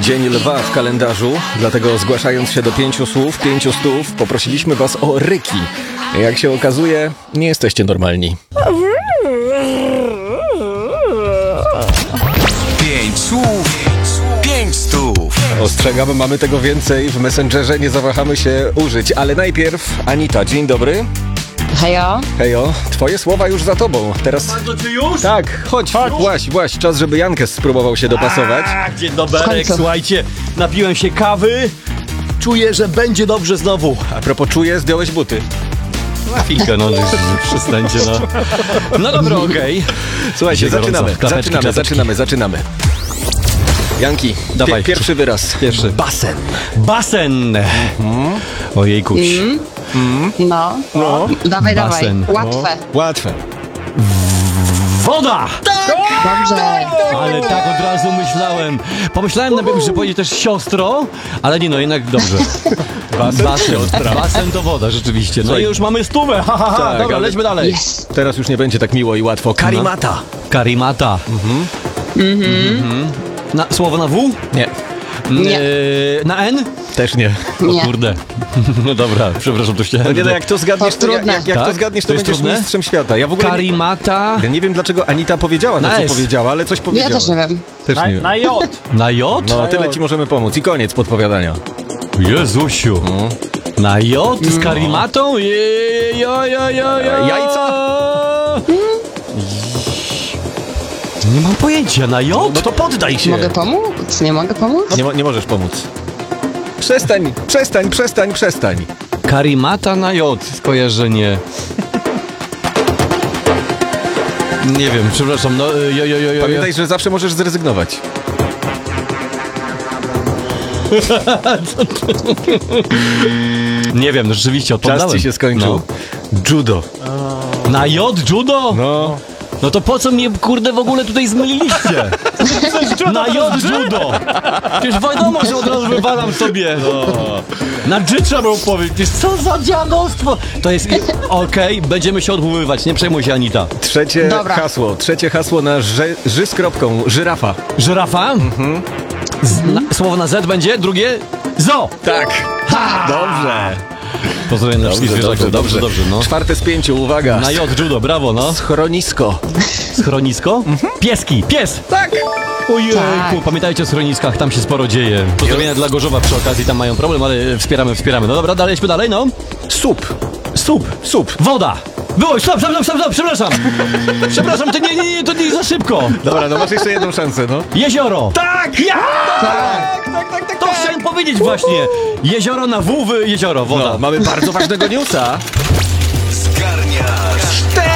Dzień Lwa w kalendarzu, dlatego zgłaszając się do 5 słów, 5 stów, poprosiliśmy was o ryki. Jak się okazuje, nie jesteście normalni. 5 słów, 5 stów. Ostrzegam, mamy tego więcej w Messengerze, nie zawahamy się użyć. Ale najpierw Anita, dzień dobry. Hejo. Hejo, twoje słowa już za tobą. Teraz... To ty już? Tak, chodź. Właś, czas, żeby Jankes spróbował się dopasować. Dzień dobry, słuchajcie, napiłem się kawy, czuję, że będzie dobrze znowu. A propos czuję, zdjąłeś buty. Na chwilkę, no, przestańcie, no. No dobra, okej. Słuchajcie, Gorąco. zaczynamy. Janki, dawaj. Pierwszy wyraz. Pierwszy. Basen. Basen. Ojejkuś. No. Dawaj. Basen. Łatwe. Woda! Dobrze. Ale tak od razu myślałem. Pomyślałem najpierw, że powiedzieć też siostro, ale nie, no jednak dobrze. Basen to woda, rzeczywiście. No i już mamy stówę. Tak, Dobra, ale- lećmy dalej. Yes. Teraz już nie będzie tak miło i łatwo. Karimata. Karimata. Słowo na W? Nie, Nie. Na N? też nie. Nie. O kurde. No dobra, przepraszam, to chciałem. No nie, no jak to zgadniesz, To trudne. jak to Tak? zgadniesz, to To jest będziesz trudne? mistrzem świata. Ja w ogóle Karimata. ja nie wiem, dlaczego Anita powiedziała, na Na co S. powiedziała, ale coś Ja powiedziała. też nie wiem. Też nie wiem. Na J. Na J? No, tyle ci możemy pomóc. I koniec podpowiadania. Jezusiu. Na J z karimatą? Jajca? Nie mam pojęcia. Na J? No to poddaj się. Mogę pomóc? Nie mogę pomóc? Nie możesz pomóc. Przestań. Karimata na J. Skojarzenie. Nie wiem, przepraszam. No, Pamiętaj, że zawsze możesz zrezygnować. Nie wiem, no rzeczywiście Czas odpowiadałem. ci się skończył. Judo. No. Na J judo? No. No to po co mnie, kurde, w ogóle tutaj zmyliliście? Na J judo! Przecież wiadomo, że od razu wywalam sobie. No. Na G trzeba było powiedzieć. Co za dziadostwo! To jest... Okej, będziemy się odwoływać, nie przejmuj się, Anita. Trzecie hasło na ży z kropką. Żyrafa. Żyrafa? Słowo na Z będzie, drugie? Zo! Tak. Dobrze. Pozdrawiam na wszystkich zwierzaków. Dobrze, no. 4 z 5, uwaga. Na J judo, brawo, no. Schronisko. Schronisko? Pieski, pies! Tak. Ojejku, Tak. Pamiętajcie o schroniskach, tam się sporo dzieje. Pozdrowienia dla Gorzowa przy okazji, tam mają problem, ale wspieramy. No dobra, lećmy dalej, no. Sup. Woda. Wyłącz, stop, przepraszam. Przepraszam, to nie, to nie za szybko. Dobra, no masz jeszcze jedną szansę, no. Jezioro. Tak! Ja! Tak. To chciałem powiedzieć właśnie. Jezioro na W, jezioro, woda. No, mamy bardzo ważnego newsa. Zgarniasz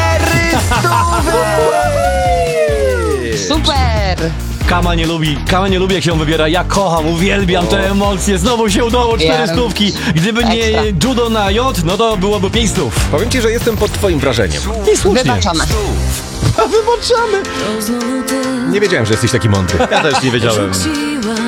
400! Super. Kama nie lubi jak się wybiera. Ja kocham, uwielbiam te emocje. Znowu się udało 400. Gdyby nie Ekstra. judo na J, no to byłoby 500. Powiem ci, że jestem pod twoim wrażeniem. I słusznie. Wybaczamy. Wybaczamy. Nie wiedziałem, że jesteś taki mądry. Ja też nie wiedziałem.